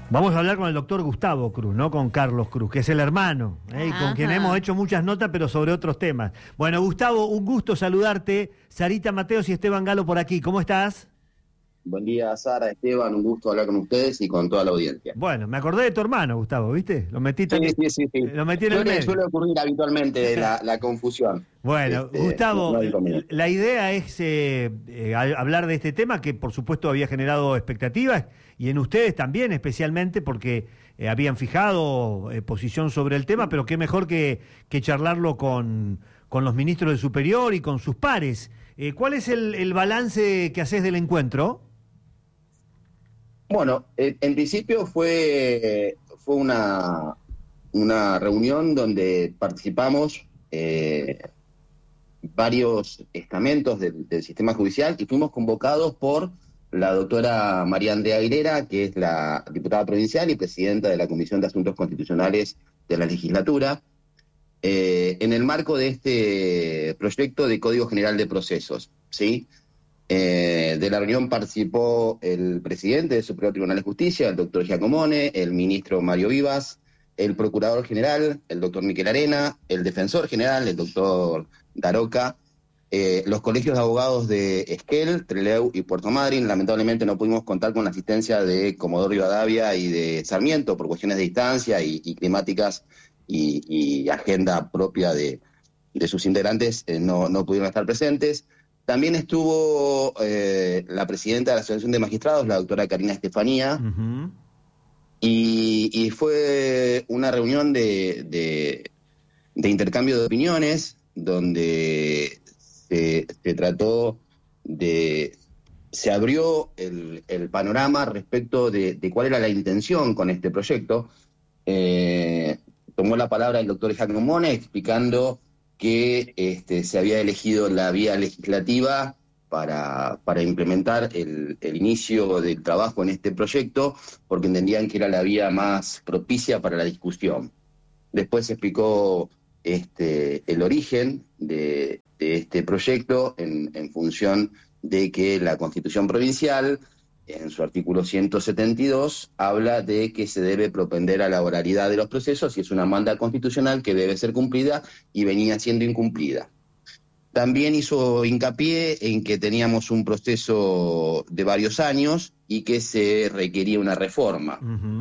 Vamos a hablar con el doctor Gustavo Cruz, no con Carlos Cruz, que es el hermano, y con quien hemos hecho muchas notas, pero sobre otros temas. Bueno, Gustavo, un gusto saludarte. Sarita Mateos y Esteban Galo por aquí. ¿Cómo estás? Buen día, Sara, Esteban, un gusto hablar con ustedes y con toda la audiencia. Bueno, me acordé de tu hermano, Gustavo, ¿viste? Lo metí Sí, también, sí. lo metí en el medio. Suele ocurrir habitualmente la confusión. Bueno, Gustavo, No hay inconveniente. la idea es hablar de este tema que por supuesto había generado expectativas y en ustedes también, especialmente porque habían fijado posición sobre el tema, pero qué mejor que charlarlo con los ministros del Superior y con sus pares. ¿Cuál es el balance que haces del encuentro? Bueno, en principio fue una reunión donde participamos varios estamentos del sistema judicial y fuimos convocados por la doctora María Andrea Aguilera, que es la diputada provincial y presidenta de la Comisión de Asuntos Constitucionales de la legislatura, en el marco de este proyecto de Código General de Procesos, ¿sí? De la reunión participó el presidente del Superior Tribunal de Justicia, el doctor Giacomone, el ministro Mario Vivas, el procurador general, el doctor Miquel Arena, el defensor general, el doctor Daroca, los colegios de abogados de Esquel, Trelew y Puerto Madryn. Lamentablemente no pudimos contar con la asistencia de Comodoro Rivadavia y de Sarmiento por cuestiones de distancia y climáticas y agenda propia de sus integrantes, no pudieron estar presentes. También estuvo la presidenta de la Asociación de Magistrados, la doctora Karina Estefanía, y fue una reunión de intercambio de opiniones, donde se trató se abrió el panorama respecto de cuál era la intención con este proyecto. Tomó la palabra el doctor Giacomone explicando que se había elegido la vía legislativa para implementar el inicio del trabajo en este proyecto, porque entendían que era la vía más propicia para la discusión. Después se explicó el origen de este proyecto en función de que la Constitución Provincial, en su artículo 172, habla de que se debe propender a la oralidad de los procesos y es una manda constitucional que debe ser cumplida y venía siendo incumplida. También hizo hincapié en que teníamos un proceso de varios años y que se requería una reforma.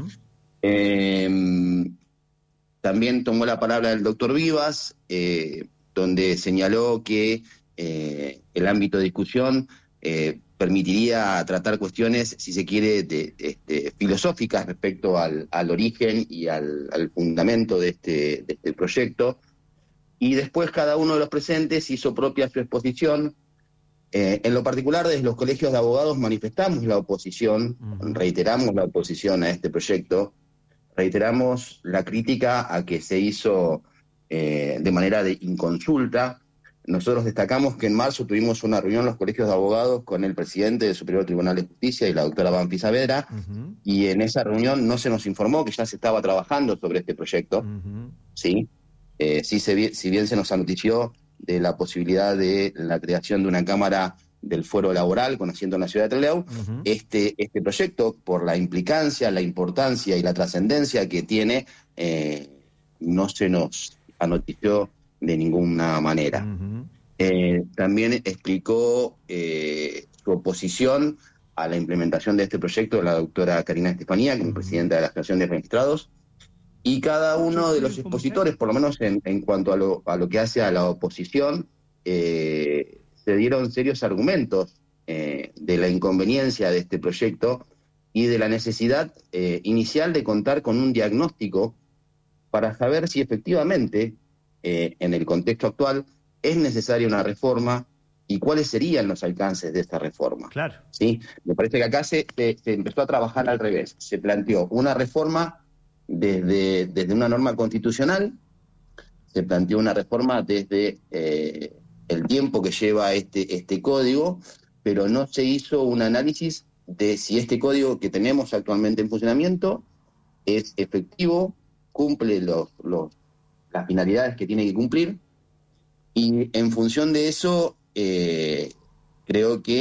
También tomó la palabra el doctor Vivas, donde señaló que el ámbito de discusión permitiría tratar cuestiones, si se quiere, filosóficas respecto al origen y al fundamento de este proyecto. Y después cada uno de los presentes hizo propia su exposición. En lo particular, desde los colegios de abogados manifestamos la oposición, reiteramos la oposición a este proyecto, reiteramos la crítica a que se hizo de manera de inconsulta. Nosotros destacamos que en marzo tuvimos una reunión en los colegios de abogados con el presidente del Superior Tribunal de Justicia y la doctora Banfi Saavedra, y en esa reunión no se nos informó que ya se estaba trabajando sobre este proyecto, ¿sí? Si bien se nos anotició de la posibilidad de la creación de una cámara del fuero laboral con asiento en la ciudad de Trelew, este proyecto, por la implicancia, la importancia y la trascendencia que tiene, no se nos anotició de ninguna manera. También explicó su oposición a la implementación de este proyecto la doctora Karina Estefanía, como presidenta de la Asociación de Magistrados, y cada uno de los expositores, por lo menos en cuanto a lo que hace a la oposición, se dieron serios argumentos de la inconveniencia de este proyecto y de la necesidad inicial de contar con un diagnóstico para saber si efectivamente en el contexto actual es necesaria una reforma y cuáles serían los alcances de esta reforma. Claro. ¿Sí? Me parece que acá se empezó a trabajar al revés. Se planteó una reforma desde una norma constitucional, se planteó una reforma desde el tiempo que lleva este código, pero no se hizo un análisis de si este código que tenemos actualmente en funcionamiento es efectivo, cumple las finalidades que tiene que cumplir, y en función de eso creo que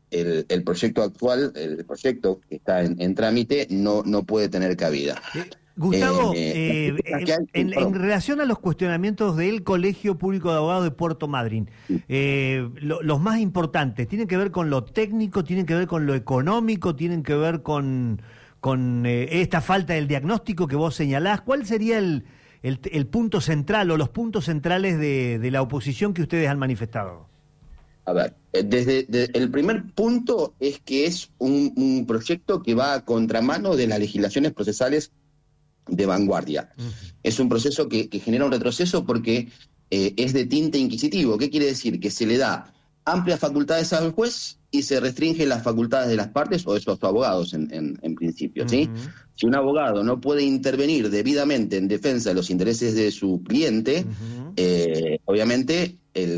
el proyecto actual, el proyecto que está en trámite, no puede tener cabida. Gustavo, en relación a los cuestionamientos del Colegio Público de Abogados de Puerto Madryn, los más importantes, ¿tienen que ver con lo técnico, tienen que ver con lo económico, tienen que ver con esta falta del diagnóstico que vos señalás? ¿Cuál sería el punto central o los puntos centrales de la oposición que ustedes han manifestado? A ver, desde el primer punto es que es un proyecto que va a contramano de las legislaciones procesales de vanguardia. Uh-huh. Es un proceso que genera un retroceso porque es de tinte inquisitivo. ¿Qué quiere decir? Que se le da amplias facultades al juez y se restringen las facultades de las partes o de sus abogados en principio. Uh-huh. ¿Sí? Si un abogado no puede intervenir debidamente en defensa de los intereses de su cliente, uh-huh, obviamente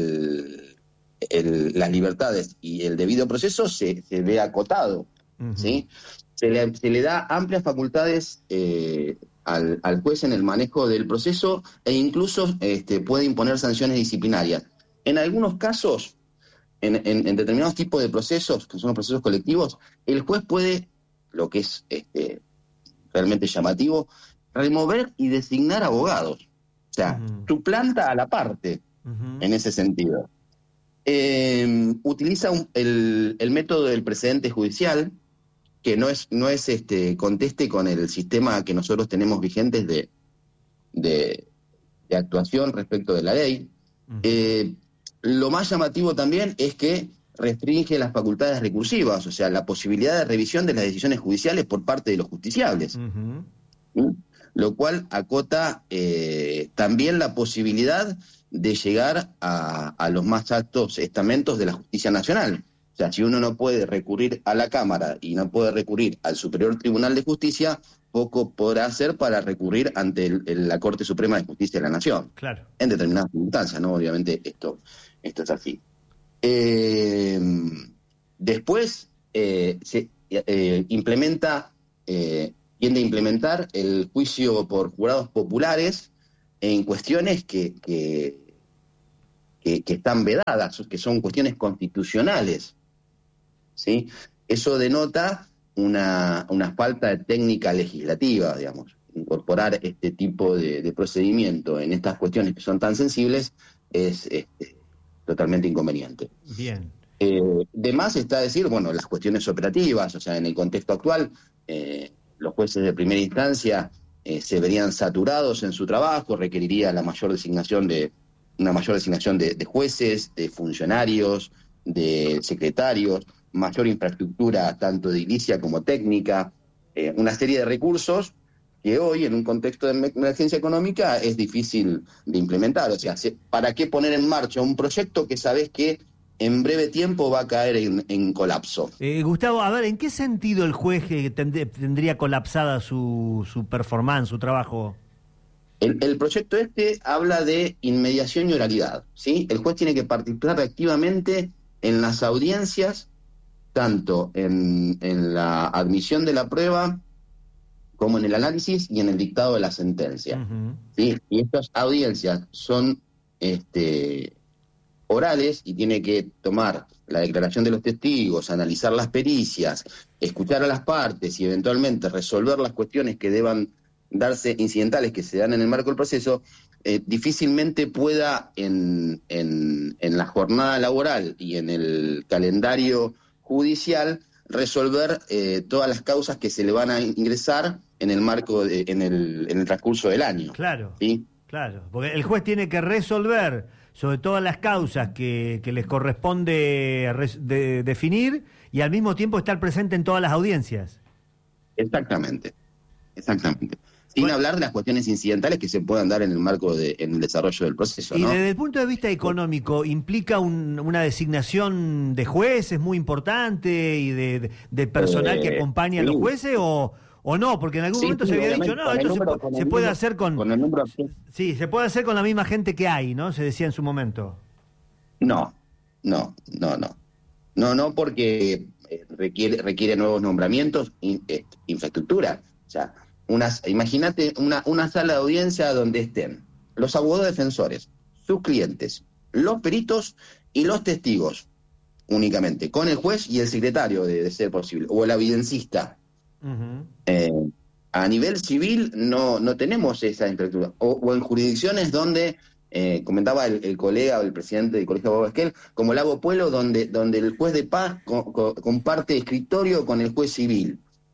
las libertades y el debido proceso se ve acotado. Uh-huh. ¿Sí? Se le da amplias facultades al juez en el manejo del proceso e incluso puede imponer sanciones disciplinarias. En algunos casos, en determinados tipos de procesos, que son los procesos colectivos, el juez puede, lo que es realmente llamativo, remover y designar abogados. O sea, uh-huh, suplanta a la parte, uh-huh, en ese sentido. Utiliza el método del precedente judicial, que no es conteste con el sistema que nosotros tenemos vigentes de actuación respecto de la ley. Uh-huh. Lo más llamativo también es que restringe las facultades recursivas, o sea, la posibilidad de revisión de las decisiones judiciales por parte de los justiciables. Uh-huh. Lo cual acota también la posibilidad de llegar a los más altos estamentos de la justicia nacional. O sea, si uno no puede recurrir a la Cámara y no puede recurrir al Superior Tribunal de Justicia, poco podrá hacer para recurrir ante la Corte Suprema de Justicia de la Nación. Claro. En determinadas circunstancias, ¿no? Obviamente esto es así. Después se tiende a implementar el juicio por jurados populares en cuestiones que están vedadas, que son cuestiones constitucionales. ¿Sí? Eso denota una falta de técnica legislativa, digamos. Incorporar este tipo de procedimiento en estas cuestiones que son tan sensibles es totalmente inconveniente. Bien. De más está decir, bueno, las cuestiones operativas, o sea, en el contexto actual, los jueces de primera instancia se verían saturados en su trabajo, requeriría una mayor designación de jueces, de funcionarios, de secretarios, mayor infraestructura tanto de edilicia como técnica, una serie de recursos que hoy en un contexto de emergencia económica es difícil de implementar. O sea, ¿para qué poner en marcha un proyecto que sabés que en breve tiempo va a caer en colapso? Gustavo, a ver, ¿en qué sentido el juez tendría colapsada su performance, su trabajo? El proyecto habla de inmediación y oralidad, ¿sí? El juez tiene que participar activamente en las audiencias, tanto en la admisión de la prueba como en el análisis y en el dictado de la sentencia. Uh-huh. ¿Sí? Y estas audiencias son orales y tiene que tomar la declaración de los testigos, analizar las pericias, escuchar a las partes y eventualmente resolver las cuestiones que deban darse incidentales que se dan en el marco del proceso. Difícilmente pueda en la jornada laboral y en el calendario judicial resolver todas las causas que se le van a ingresar en el marco en el transcurso del año. Claro, ¿sí? Claro, porque el juez tiene que resolver sobre todas las causas que les corresponde definir y al mismo tiempo estar presente en todas las audiencias. Exactamente. Sin hablar de las cuestiones incidentales que se puedan dar en el marco en el desarrollo del proceso, ¿no? Y ¿no? desde el punto de vista económico, ¿implica una designación de jueces muy importante y de personal que acompaña a los jueces o no? Porque en algún momento se había dicho, no, esto se puede hacer con el número. Sí, se puede hacer con la misma gente que hay, ¿no? Se decía en su momento. No, porque requiere nuevos nombramientos, infraestructura. O sea, imagínate una sala de audiencia donde estén los abogados defensores, sus clientes, los peritos y los testigos. únicamente, con el juez y el secretario de ser posible, o el evidencista. A nivel civil no tenemos esa infraestructura, o en jurisdicciones donde, comentaba el colega o el presidente del Colegio de Abogados Esquel, como Lago Pueblo, donde el juez de paz comparte escritorio con el juez civil.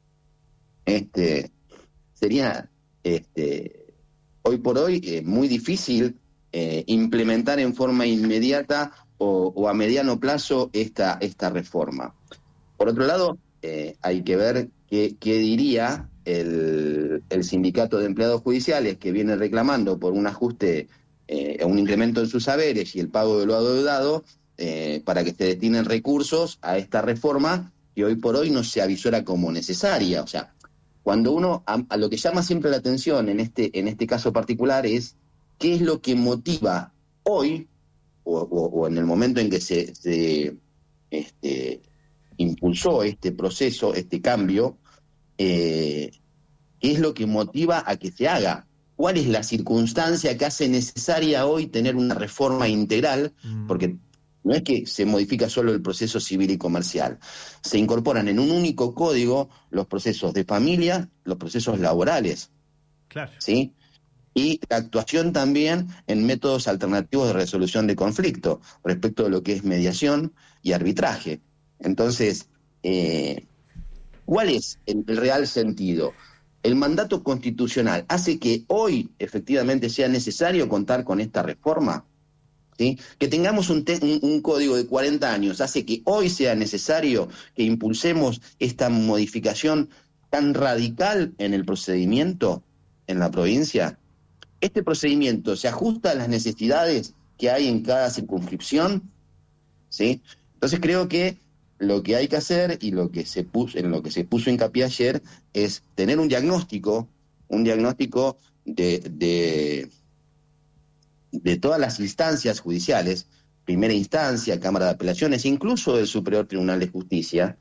Sería hoy por hoy muy difícil implementar en forma inmediata o a mediano plazo esta reforma. Por otro lado, hay que ver qué diría el sindicato de empleados judiciales, que viene reclamando por un ajuste, un incremento en sus saberes y el pago de lo adeudado, para que se destinen recursos a esta reforma que hoy por hoy no se avisora como necesaria. O sea, cuando uno, a lo que llama siempre la atención en este caso particular es qué es lo que motiva hoy, o en el momento en que se impulsó este proceso, este cambio, qué es lo que motiva a que se haga. ¿Cuál es la circunstancia que hace necesaria hoy tener una reforma integral? Porque no es que se modifica solo el proceso civil y comercial, se incorporan en un único código los procesos de familia, los procesos laborales, claro, ¿sí? Y la actuación también en métodos alternativos de resolución de conflicto respecto de lo que es mediación y arbitraje. Entonces, ¿cuál es el real sentido? El mandato constitucional hace que hoy efectivamente sea necesario contar con esta reforma, ¿sí? Que tengamos un código de 40 años hace que hoy sea necesario que impulsemos esta modificación tan radical en el procedimiento en la provincia. ¿Este procedimiento se ajusta a las necesidades que hay en cada circunscripción? ¿Sí? Entonces creo que lo que hay que hacer y en lo que se puso hincapié ayer es tener un diagnóstico de todas las instancias judiciales, primera instancia, Cámara de Apelaciones, incluso del Superior Tribunal de Justicia,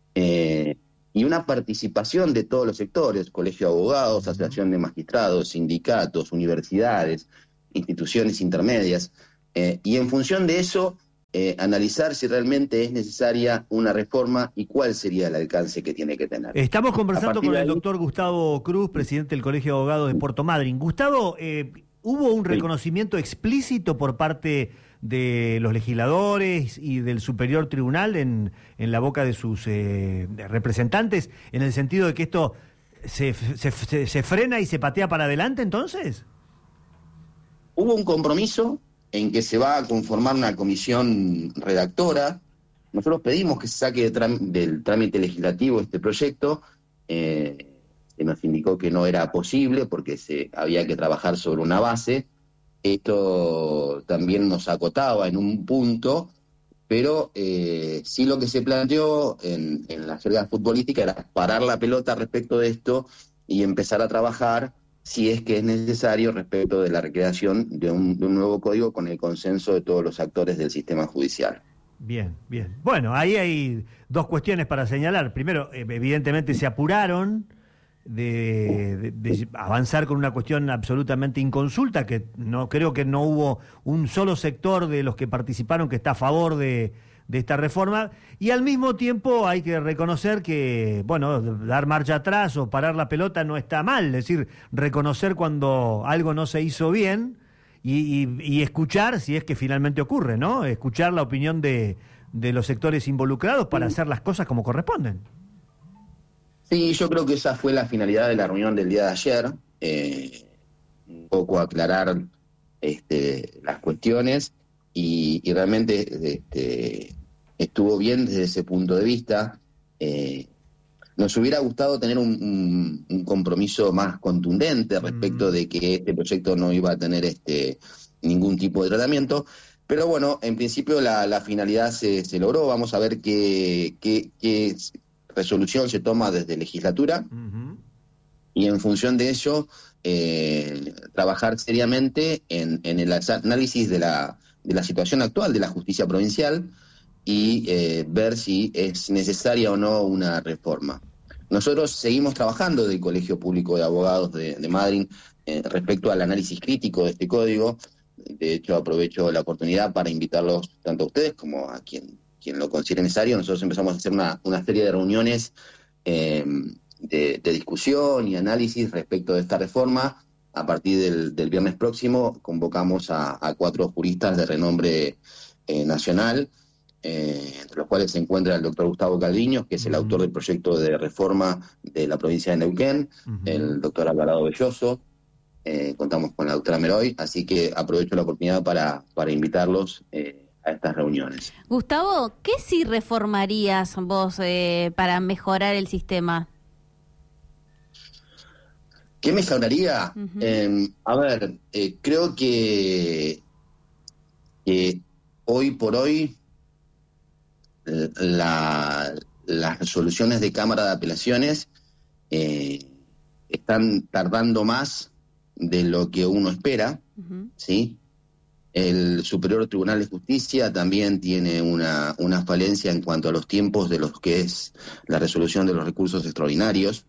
y una participación de todos los sectores, Colegio de Abogados, Asociación de Magistrados, sindicatos, universidades, instituciones intermedias, y en función de eso, analizar si realmente es necesaria una reforma y cuál sería el alcance que tiene que tener. Estamos conversando con el doctor Gustavo Cruz, presidente del Colegio de Abogados de Puerto Madryn. Gustavo, ¿hubo un reconocimiento explícito por parte de los legisladores y del Superior Tribunal en la boca de sus representantes, en el sentido de que esto se frena y se patea para adelante entonces? Hubo un compromiso en que se va a conformar una comisión redactora. Nosotros pedimos que se saque del trámite legislativo este proyecto. Se nos indicó que no era posible porque había que trabajar sobre una base. Esto también nos acotaba en un punto, pero sí lo que se planteó en la jerga futbolística era parar la pelota respecto de esto y empezar a trabajar, si es que es necesario, respecto de la recreación de un nuevo código con el consenso de todos los actores del sistema judicial. Bien, bien. Bueno, ahí hay dos cuestiones para señalar. Primero, evidentemente se apuraron de avanzar con una cuestión absolutamente inconsulta, que creo que no hubo un solo sector de los que participaron que está a favor de esta reforma, y al mismo tiempo hay que reconocer que, bueno, dar marcha atrás o parar la pelota no está mal, es decir, reconocer cuando algo no se hizo bien y escuchar si es que finalmente ocurre, ¿no? Escuchar la opinión de los sectores involucrados para hacer las cosas como corresponden. Sí, yo creo que esa fue la finalidad de la reunión del día de ayer, un poco aclarar las cuestiones y realmente estuvo bien desde ese punto de vista. Nos hubiera gustado tener un compromiso más contundente respecto de que este proyecto no iba a tener ningún tipo de tratamiento, pero bueno, en principio la finalidad se logró. Vamos a ver qué resolución se toma desde legislatura, y en función de ello trabajar seriamente en el análisis de la situación actual de la justicia provincial y ver si es necesaria o no una reforma. Nosotros seguimos trabajando del Colegio Público de Abogados de Madryn respecto al análisis crítico de este código. De hecho, aprovecho la oportunidad para invitarlos tanto a ustedes como a quien quien lo considere necesario. Nosotros empezamos a hacer una serie de reuniones de discusión y análisis respecto de esta reforma. A partir del viernes próximo convocamos a 4 juristas de renombre nacional, entre los cuales se encuentra el doctor Gustavo Calviño, que es el autor del proyecto de reforma de la provincia de Neuquén, el doctor Alvarado Belloso, contamos con la doctora Meroy, así que aprovecho la oportunidad para invitarlos a estas reuniones. Gustavo, ¿qué sí reformarías vos para mejorar el sistema? ¿Qué mejoraría? A ver, creo que hoy por hoy las resoluciones de Cámara de Apelaciones están tardando más de lo que uno espera, ¿sí? El Superior Tribunal de Justicia también tiene una falencia en cuanto a los tiempos de lo que es la resolución de los recursos extraordinarios.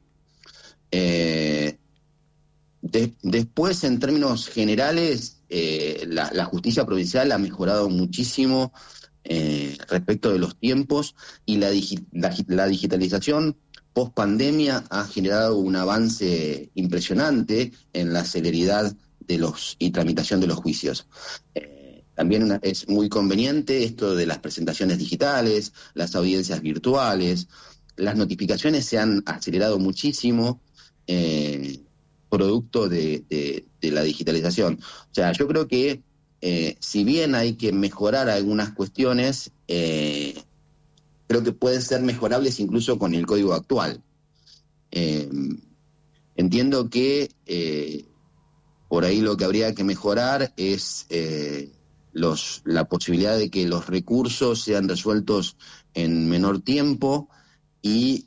Después, en términos generales, la justicia provincial ha mejorado muchísimo respecto de los tiempos, y la digitalización post pandemia ha generado un avance impresionante en la celeridad y tramitación de los juicios. También es muy conveniente esto de las presentaciones digitales, las audiencias virtuales, las notificaciones se han acelerado muchísimo, producto de la digitalización. O sea, yo creo que si bien hay que mejorar algunas cuestiones, creo que pueden ser mejorables incluso con el código actual. Entiendo que por ahí lo que habría que mejorar es la posibilidad de que los recursos sean resueltos en menor tiempo, y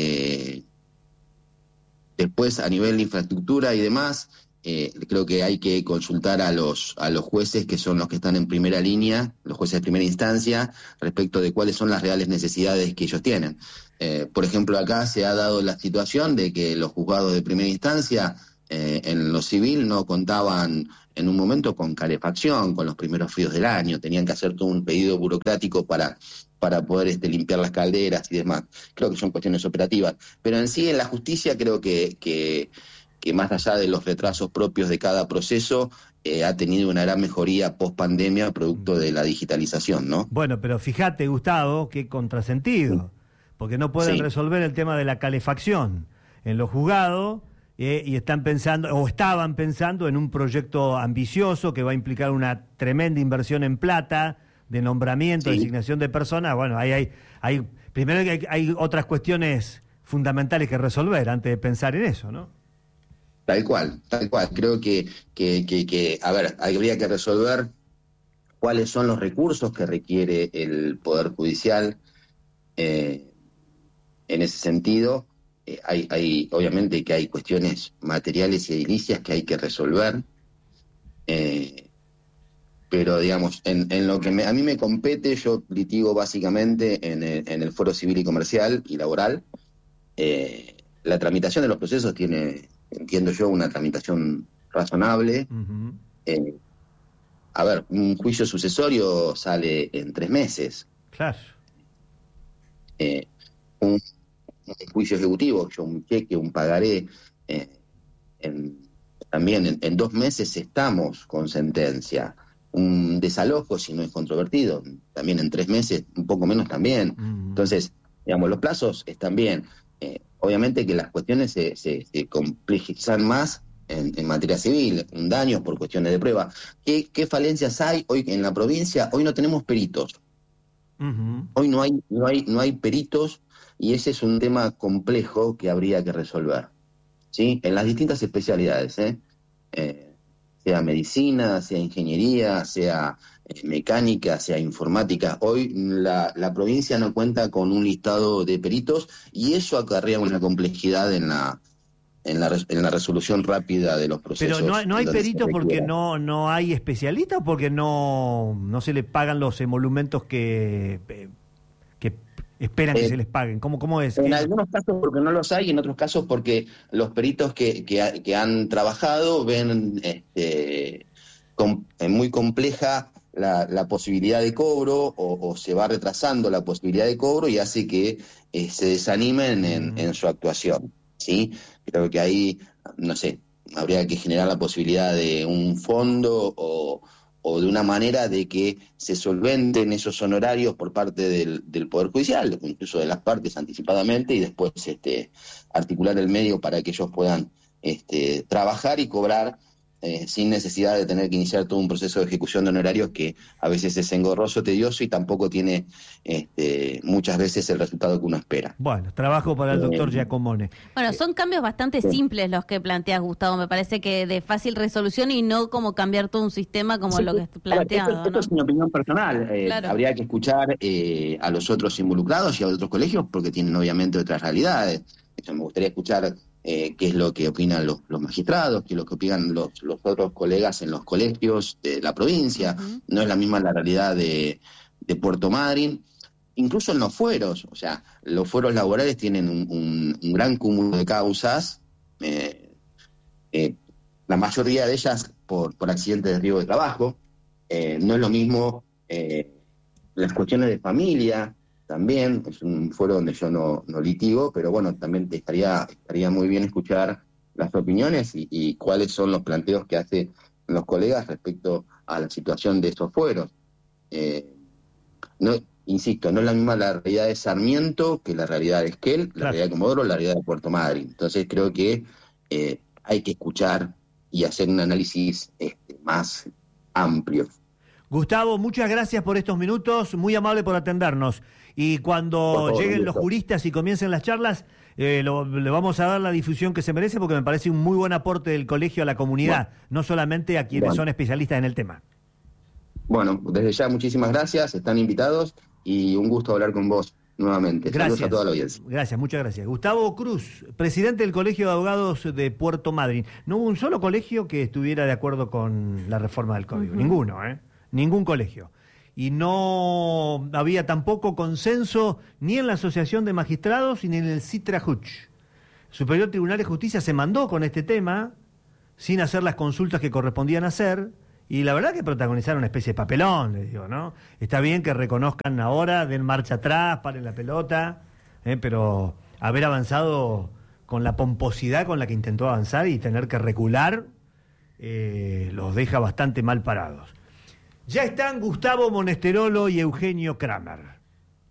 después, a nivel de infraestructura y demás, creo que hay que consultar a los jueces, que son los que están en primera línea, los jueces de primera instancia, respecto de cuáles son las reales necesidades que ellos tienen. Por ejemplo, acá se ha dado la situación de que los juzgados de primera instancia en lo civil no contaban en un momento con calefacción, con los primeros fríos del año, tenían que hacer todo un pedido burocrático para poder limpiar las calderas y demás. Creo que son cuestiones operativas. Pero en sí, en la justicia, creo que más allá de los retrasos propios de cada proceso, ha tenido una gran mejoría post pandemia producto de la digitalización, ¿no? Bueno, pero fíjate, Gustavo, qué contrasentido, porque no pueden resolver el tema de la calefacción en los juzgados, y estaban pensando en un proyecto ambicioso que va a implicar una tremenda inversión en plata, de nombramiento, designación de personas. Bueno, primero hay otras cuestiones fundamentales que resolver antes de pensar en eso, ¿no? Tal cual. Creo que a ver, habría que resolver cuáles son los recursos que requiere el Poder Judicial. En ese sentido, obviamente que hay cuestiones materiales y edilicias que hay que resolver, pero digamos, en lo que a mí me compete, yo litigo básicamente en el Foro Civil y Comercial y Laboral. La tramitación de los procesos tiene, entiendo yo, una tramitación razonable. A ver, un juicio sucesorio sale en 3 meses. Claro. Un juicio ejecutivo, un cheque, un pagaré, también en 2 meses estamos con sentencia. Un desalojo, si no es controvertido, también en 3 meses, un poco menos también. Entonces, digamos, los plazos están bien. Obviamente que las cuestiones se complejizan más en materia civil, daños por cuestiones de prueba. ¿Qué falencias hay hoy en la provincia? Hoy no tenemos peritos. Hoy no hay peritos, y ese es un tema complejo que habría que resolver, ¿sí? En las distintas especialidades, sea medicina, sea ingeniería, sea mecánica, sea informática. Hoy la provincia no cuenta con un listado de peritos, y eso acarrea una complejidad en la resolución rápida de los procesos. Pero no hay peritos porque no hay especialistas, o porque no se les pagan los emolumentos que esperan que se les paguen. ¿Cómo es? En algunos casos porque no los hay, en otros casos porque los peritos que han trabajado ven muy compleja la posibilidad de cobro o se va retrasando la posibilidad de cobro y hace que se desanimen en su actuación, ¿sí? Creo que ahí, no sé, habría que generar la posibilidad de un fondo o de una manera de que se solventen esos honorarios por parte del Poder Judicial, incluso de las partes anticipadamente, y después articular el medio para que ellos puedan trabajar y cobrar sin necesidad de tener que iniciar todo un proceso de ejecución de honorarios que a veces es engorroso, tedioso y tampoco tiene muchas veces el resultado que uno espera. Bueno, trabajo para el doctor Giacomone. Bueno, son cambios bastante simples los que planteas, Gustavo, me parece que de fácil resolución y no como cambiar todo un sistema como lo que es planteado. Esto es mi opinión personal, Claro. Habría que escuchar a los otros involucrados y a otros colegios porque tienen obviamente otras realidades. Me gustaría escuchar qué es lo que opinan los magistrados, qué es lo que opinan los otros colegas en los colegios de la provincia. Uh-huh. No es la misma la realidad de Puerto Madryn, incluso en los fueros. O sea, los fueros laborales tienen un gran cúmulo de causas, la mayoría de ellas por accidentes de riesgo de trabajo. No es lo mismo las cuestiones de familia. También es un foro donde yo no litigo, pero bueno, también estaría muy bien escuchar las opiniones y cuáles son los planteos que hacen los colegas respecto a la situación de esos fueros. Insisto, no es la misma la realidad de Sarmiento que la realidad de Esquel, la realidad de Comodoro, la realidad de Puerto Madryn. Entonces creo que hay que escuchar y hacer un análisis más amplio. Gustavo, muchas gracias por estos minutos, muy amable por atendernos. Y cuando lleguen los juristas y comiencen las charlas, le vamos a dar la difusión que se merece porque me parece un muy buen aporte del colegio a la comunidad, no solamente a quienes son especialistas en el tema. Bueno, desde ya muchísimas gracias, están invitados y un gusto hablar con vos nuevamente. Gracias. Saludos a toda la audiencia. Gracias, muchas gracias. Gustavo Cruz, presidente del Colegio de Abogados de Puerto Madryn. No hubo un solo colegio que estuviera de acuerdo con la reforma del código, ninguno, ningún colegio. Y no había tampoco consenso ni en la Asociación de Magistrados ni en el CITRA-JUC. Superior Tribunal de Justicia se mandó con este tema sin hacer las consultas que correspondían hacer y la verdad que protagonizaron una especie de papelón, les digo, ¿no? Está bien que reconozcan ahora, den marcha atrás, paren la pelota, pero haber avanzado con la pomposidad con la que intentó avanzar y tener que recular los deja bastante mal parados. Ya están Gustavo Monesterolo y Eugenio Kramer.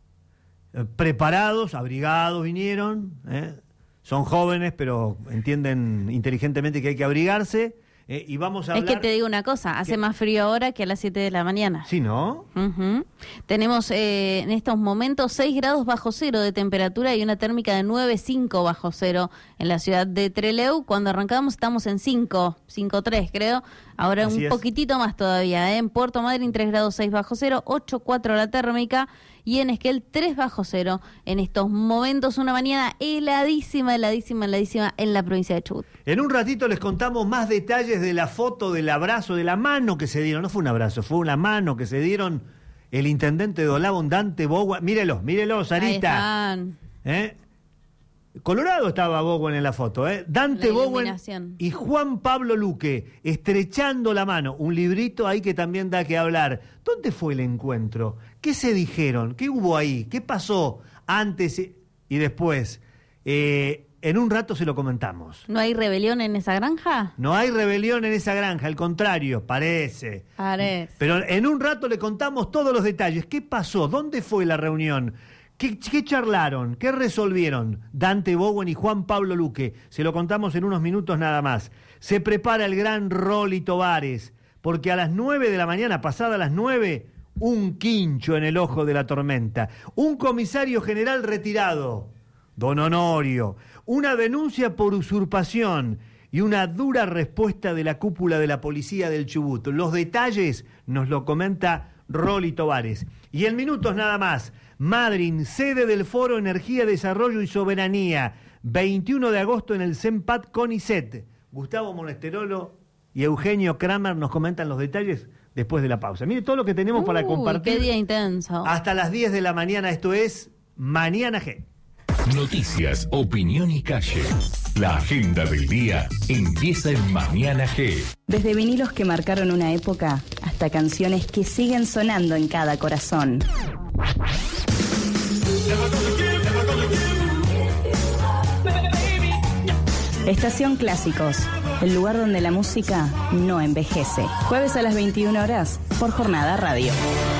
Preparados, abrigados vinieron. Son jóvenes, pero entienden inteligentemente que hay que abrigarse. Y vamos a hablar... Es que te digo una cosa, hace más frío ahora que a las 7 de la mañana. Sí, ¿no? Uh-huh. Tenemos en estos momentos 6 grados bajo cero de temperatura y una térmica de 9,5 bajo cero en la ciudad de Trelew. Cuando arrancamos estamos en 5,3 creo. Ahora así un poquitito más todavía. En Puerto Madryn 3 grados 6 bajo cero, 8,4 la térmica. Y en Esquel 3 bajo cero. En estos momentos una mañana heladísima en la provincia de Chubut. En un ratito les contamos más detalles de la foto, del abrazo, de la mano que se dieron. No fue un abrazo, fue una mano que se dieron el intendente de Olávon, Dante Bowen. Mírelo, Sarita. Ahí están. Colorado estaba Bowen en la foto, Dante Bowen y Juan Pablo Luque estrechando la mano, un librito ahí que también da que hablar. ¿Dónde fue el encuentro? ¿Qué se dijeron? ¿Qué hubo ahí? ¿Qué pasó antes y después? En un rato se lo comentamos. ¿No hay rebelión en esa granja? No hay rebelión en esa granja, al contrario, parece. Pero en un rato le contamos todos los detalles. ¿Qué pasó? ¿Dónde fue la reunión? ¿Qué charlaron? ¿Qué resolvieron Dante Bowen y Juan Pablo Luque? Se lo contamos en unos minutos nada más. Se prepara el gran Rolly Tovares, porque a las 9 de la mañana, pasada las 9, un quincho en el ojo de la tormenta. Un comisario general retirado, don Honorio. Una denuncia por usurpación y una dura respuesta de la cúpula de la policía del Chubut. Los detalles nos lo comenta Rolly Tovares. Y en minutos nada más, Madryn, sede del Foro Energía, Desarrollo y Soberanía, 21 de agosto en el CEMPAT CONICET. Gustavo Monesterolo y Eugenio Kramer nos comentan los detalles después de la pausa. Mire todo lo que tenemos para compartir. ¡Qué día intenso! Hasta las 10 de la mañana, esto es Mañana G. Noticias, opinión y calle. La agenda del día empieza en Mañana G. Desde vinilos que marcaron una época hasta hasta canciones que siguen sonando en cada corazón. Estación Clásicos, el lugar donde la música no envejece. Jueves a las 21 horas por Jornada Radio.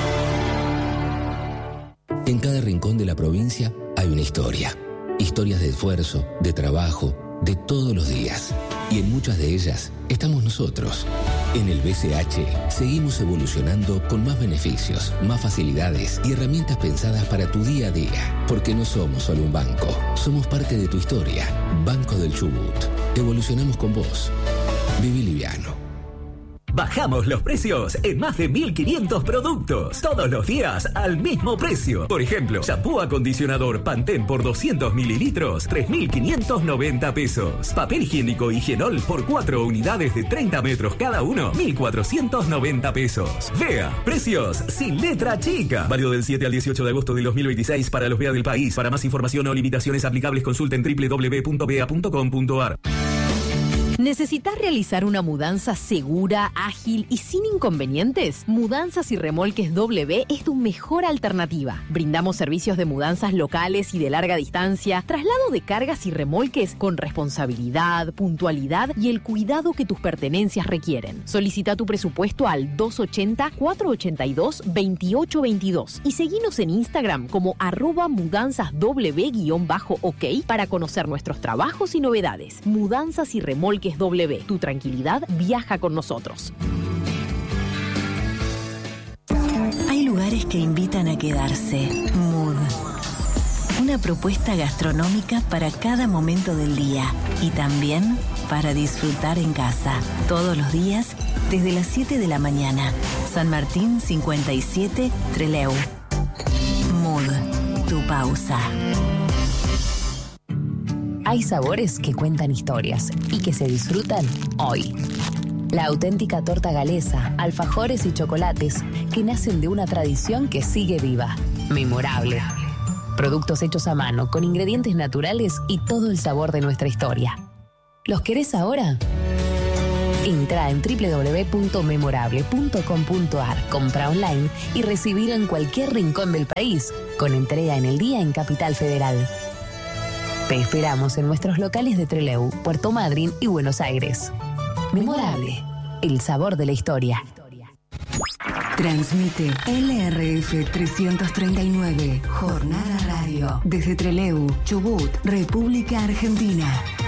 En cada rincón de la provincia hay una historia. Historias de esfuerzo, de trabajo, de todos los días. Y en muchas de ellas estamos nosotros. En el BCH seguimos evolucionando con más beneficios, más facilidades y herramientas pensadas para tu día a día. Porque no somos solo un banco, somos parte de tu historia. Banco del Chubut. Evolucionamos con vos. Viví liviano. Bajamos los precios en más de 1.500 productos. Todos los días al mismo precio. Por ejemplo, shampoo acondicionador Pantene por 200 mililitros, 3.590 pesos. Papel higiénico Higienol por 4 unidades de 30 metros cada uno, 1.490 pesos. Vea, precios sin letra chica. Válido del 7 al 18 de agosto de 2026 para los VEA del país. Para más información o limitaciones aplicables consulten www.vea.com.ar. ¿Necesitas realizar una mudanza segura, ágil y sin inconvenientes? Mudanzas y Remolques W es tu mejor alternativa. Brindamos servicios de mudanzas locales y de larga distancia, traslado de cargas y remolques con responsabilidad, puntualidad y el cuidado que tus pertenencias requieren. Solicita tu presupuesto al 280-482-2822 y seguinos en Instagram como @mudanzasw_ok para conocer nuestros trabajos y novedades. Mudanzas y Remolques W. Tu tranquilidad viaja con nosotros. Hay lugares que invitan a quedarse. Mood. Una propuesta gastronómica para cada momento del día y también para disfrutar en casa. Todos los días desde las 7 de la mañana. San Martín 57, Trelew. Mood. Tu pausa. Hay sabores que cuentan historias y que se disfrutan hoy. La auténtica torta galesa, alfajores y chocolates que nacen de una tradición que sigue viva. Memorable. Productos hechos a mano con ingredientes naturales y todo el sabor de nuestra historia. ¿Los querés ahora? Entra en www.memorable.com.ar, compra online y recibir en cualquier rincón del país, con entrega en el día en Capital Federal. Te esperamos en nuestros locales de Trelew, Puerto Madryn y Buenos Aires. Memorable, el sabor de la historia. Transmite LRF 339, Jornada Radio, desde Trelew, Chubut, República Argentina.